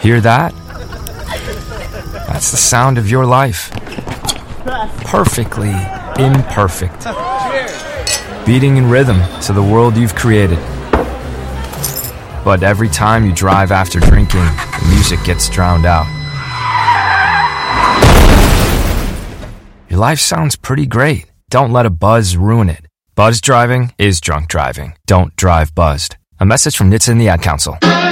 Hear that? That's the sound of your life. Perfectly imperfect. Beating in rhythm to the world you've created. But every time you drive after drinking, the music gets drowned out. Your life sounds pretty great. Don't let a buzz ruin it. Buzz driving is drunk driving. Don't drive buzzed. A message from NHTSA and the Ad Council.